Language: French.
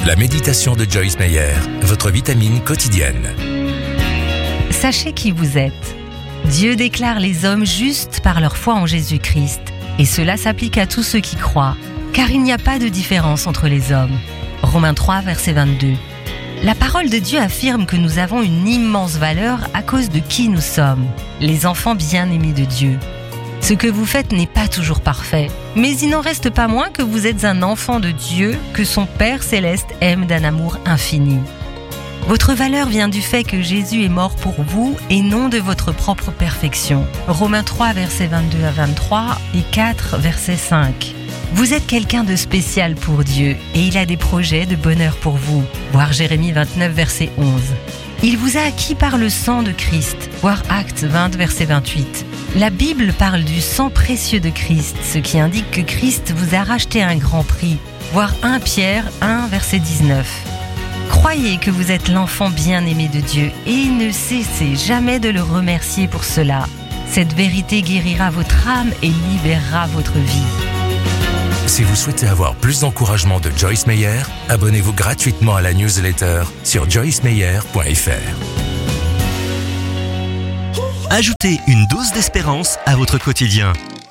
La méditation de Joyce Meyer, votre vitamine quotidienne. Sachez qui vous êtes. Dieu déclare les hommes justes par leur foi en Jésus-Christ. Et cela s'applique à tous ceux qui croient, car il n'y a pas de différence entre les hommes. Romains 3, verset 22. La parole de Dieu affirme que nous avons une immense valeur à cause de qui nous sommes, les enfants bien-aimés de Dieu. Ce que vous faites n'est pas toujours parfait, mais il n'en reste pas moins que vous êtes un enfant de Dieu que son Père céleste aime d'un amour infini. Votre valeur vient du fait que Jésus est mort pour vous et non de votre propre perfection. Romains 3, versets 22 à 23 et 4, verset 5. Vous êtes quelqu'un de spécial pour Dieu et il a des projets de bonheur pour vous. Voir Jérémie 29, verset 11. Il vous a acquis par le sang de Christ. Voir Actes 20, verset 28. La Bible parle du sang précieux de Christ, ce qui indique que Christ vous a racheté un grand prix. Voir 1 Pierre 1, verset 19. Croyez que vous êtes l'enfant bien-aimé de Dieu et ne cessez jamais de le remercier pour cela. Cette vérité guérira votre âme et libérera votre vie. Si vous souhaitez avoir plus d'encouragement de Joyce Meyer, abonnez-vous gratuitement à la newsletter sur joycemeyer.fr. Ajoutez une dose d'espérance à votre quotidien.